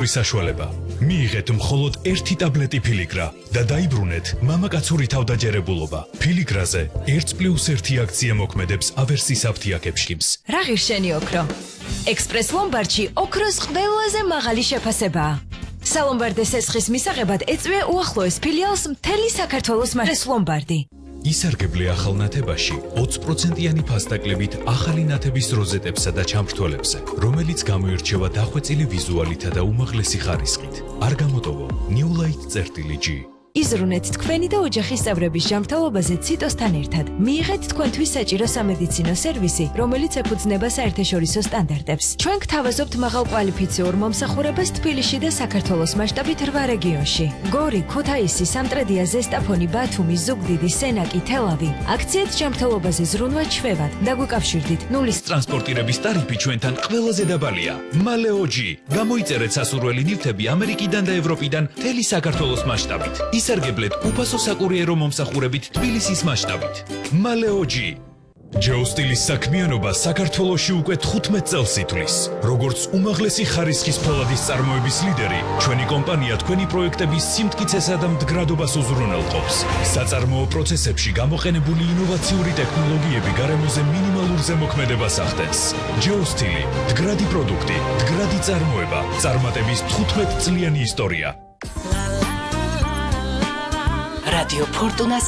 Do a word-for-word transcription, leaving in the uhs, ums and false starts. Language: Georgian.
ოპერაციული საშუალება. მიიღეთ მხოლოდ ერთი ტაბლეტი ფილიგრა და დაიბრუნეთ მამაკაცური თავდაჯერებულობა. ფილიგრაზე ერთ პლუს ერთი აქცია მოქმედებს ავერსის აფთიაქებში. რა ღირშენი ოქრო? ექსპრეს ლომბარდში ოქროს ყველაზე მაღალი შეფასებაა. სალომბარდე სესხის მისაღებად ეწვია უახლოეს ფილიალს მთელი საქართველოს მარეს ლომბარდი. ისარგებლე ახალ ნათებაში ოცი პროცენტიანი ფასდაკლებით ახალი ნათების როზეტებსა და ჩამრთვალებზე, რომელიც გამოირჩევა დახვეწილი ვიზუალითა და უმაღლესი ხარისხით. არ გამოტოვო New Light წერტილი G. იზრუნეთ თქვენი და ოჯახის წევრების ჯანმრთელობაზე ციტოსთან ერთად. მიიღეთ თქვენთვის საჭირო სამედიცინო სერვისი, რომელიც ეფუძნება საერთაშორისო სტანდარტებს. ჩვენ გთავაზობთ მაღალკვალიფიციურ მომსახურებას თბილისში და საქართველოს მასშტაბით რვა რეგიონში. გორი, ქუთაისი, სამტრედია, ზესტაფონი, ბათუმი, ზუგდიდი, სენაკი, თელავი. აქციეთ ჯანმრთელობაზე ზრუნვა ჩვევად. დაგვიკავშირდით. ნულის ტრანსპორტირების ტარიფი ჩვენთან ყველაზე დაბალია. მალეო G. გამოიწერეთ სასურველი ნივთები ამერიკიდან და ევროპიდან მთელი საქართველოს მასშტაბით. ისარგებლეთ უფასო საკურიერო მომსახურებით თბილისის მასშტაბით. მალეო G. ჯეოსტილის საქმიანობა საქართველოში უკვე თხუთმეტ წელს ითვლის. როგორც უმაღლესი ხარისხის ფოლადის წარმოების ლიდერი, ჩვენი კომპანია თქვენი პროექტების სიმტკიცესა და მდგრადობას უზრუნველყოფს. საწარმოო პროცესებში გამოყენებული ინოვაციური ტექნოლოგიები გარემოზე მინიმალურ ზემოქმედებას ახდენს. ჯეოსტილი, მდგრადი პროდუქტი, მდგრადი წარმოება, წარმატების თხუთმეტ წლიანი ისტორია. რადიო ფორტუნას